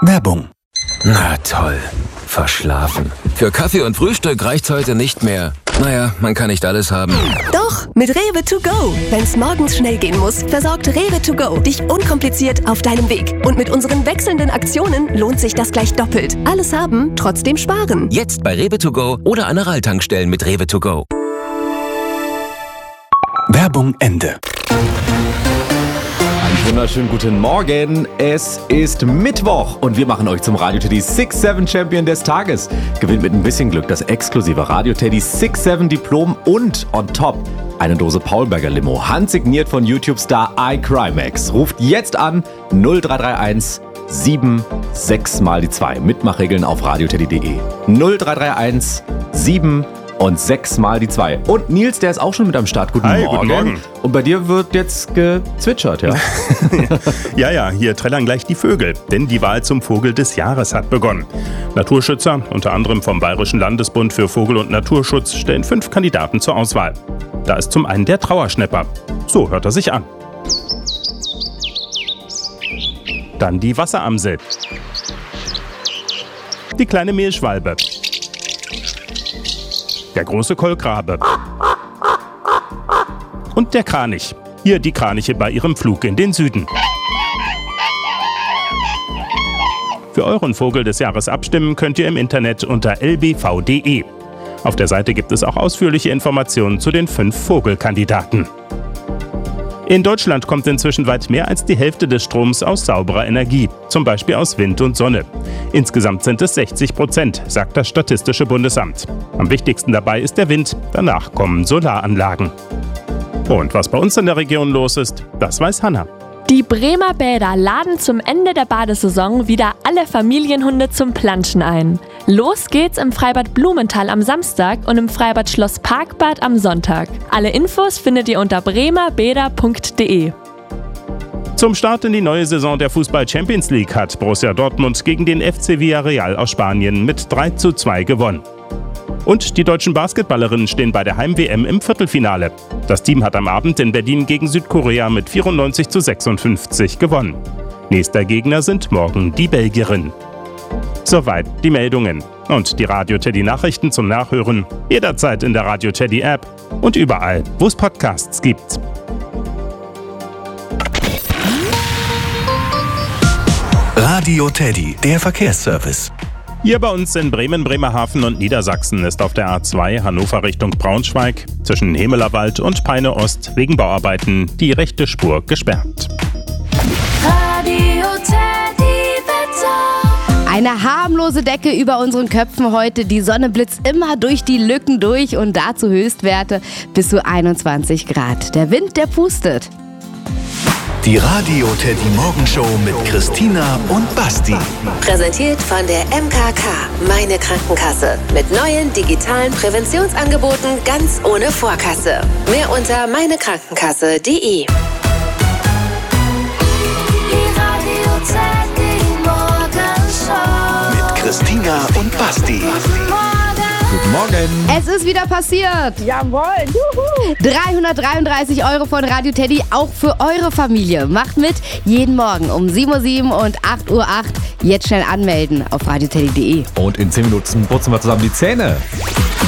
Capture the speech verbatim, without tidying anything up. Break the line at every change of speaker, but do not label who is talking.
Werbung.
Na toll, verschlafen. Für Kaffee und Frühstück reicht's heute nicht mehr. Naja, man kann nicht alles haben.
Doch, mit Rewe to go. Wenn's morgens schnell gehen muss, versorgt Rewe to go dich unkompliziert auf deinem Weg. Und mit unseren wechselnden Aktionen lohnt sich das gleich doppelt. Alles haben, trotzdem sparen.
Jetzt bei Rewe to go oder an Aral-Tankstellen mit Rewe to go.
Werbung Ende.
Einen wunderschönen guten Morgen. Es ist Mittwoch und wir machen euch zum Radio-Teddy six seven Champion des Tages. Gewinnt mit ein bisschen Glück das exklusive Radio-Teddy six seven Diplom und on top eine Dose Paulberger Limo, handsigniert von YouTube-Star iCrimex. Ruft jetzt an null drei drei eins sieben sechs mal die zwei. Mitmachregeln auf radioteddy punkt de. null drei drei eins sieben und sechs mal die zwei. Und Nils, der ist auch schon mit am Start. Guten
Hi,
Morgen.
guten Morgen.
Und bei dir wird jetzt gezwitschert, ja?
Ja, ja, hier trällern gleich die Vögel, denn die Wahl zum Vogel des Jahres hat begonnen. Naturschützer, unter anderem vom Bayerischen Landesbund für Vogel- und Naturschutz, stellen fünf Kandidaten zur Auswahl. Da ist zum einen der Trauerschnäpper. So hört er sich an. Dann die Wasseramsel. Die kleine Mehlschwalbe. Der große Kolkrabe. Und der Kranich. Hier die Kraniche bei ihrem Flug in den Süden. Für euren Vogel des Jahres abstimmen könnt ihr im Internet unter l b v punkt de. Auf der Seite gibt es auch ausführliche Informationen zu den fünf Vogelkandidaten. In Deutschland kommt inzwischen weit mehr als die Hälfte des Stroms aus sauberer Energie, zum Beispiel aus Wind und Sonne. Insgesamt sind es sechzig Prozent, sagt das Statistische Bundesamt. Am wichtigsten dabei ist der Wind, danach kommen Solaranlagen. Und was bei uns in der Region los ist, das weiß Hanna.
Die Bremer Bäder laden zum Ende der Badesaison wieder alle Familienhunde zum Planschen ein. Los geht's im Freibad Blumenthal am Samstag und im Freibad Schloss Parkbad am Sonntag. Alle Infos findet ihr unter bremer bäder punkt de.
Zum Start in die neue Saison der Fußball-Champions League hat Borussia Dortmund gegen den F C Villarreal aus Spanien mit drei zu zwei gewonnen. Und die deutschen Basketballerinnen stehen bei der Heim-W M im Viertelfinale. Das Team hat am Abend in Berlin gegen Südkorea mit vierundneunzig zu sechsundfünfzig gewonnen. Nächster Gegner sind morgen die Belgierinnen. Soweit die Meldungen. Und die Radio-Teddy-Nachrichten zum Nachhören jederzeit in der Radio-Teddy-App und überall, wo es Podcasts gibt.
Radio Teddy, der Verkehrsservice.
Hier bei uns in Bremen, Bremerhaven und Niedersachsen ist auf der A zwei Hannover Richtung Braunschweig zwischen Hemelerwald und Peine Ost wegen Bauarbeiten die rechte Spur gesperrt.
Radio Teddy Wetter.
Eine harmlose Decke über unseren Köpfen heute. Die Sonne blitzt immer durch die Lücken durch und dazu Höchstwerte bis zu einundzwanzig Grad. Der Wind, der pustet.
Die Radio Teddy Morgenshow mit Christina und Basti.
Präsentiert von der M K K, meine Krankenkasse. Mit neuen digitalen Präventionsangeboten ganz ohne Vorkasse. Mehr unter meinekrankenkasse punkt de.
Die Radio Teddy Morgenshow.
Mit Christina und Basti.
Guten Morgen.
Es ist wieder passiert.
Jawohl, juhu.
dreihundertdreiunddreißig Euro von Radio Teddy, auch für eure Familie. Macht mit, jeden Morgen um sieben Uhr sieben und acht Uhr acht. Jetzt schnell anmelden auf radioteddy punkt de.
Und in zehn Minuten putzen wir zusammen die Zähne.